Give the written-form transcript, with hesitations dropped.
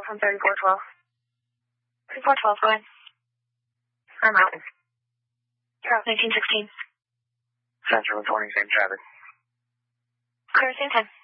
from 3412. 3412, go ahead. I'm out. You're out, 1916. Central 20, same traffic. Clear, same time.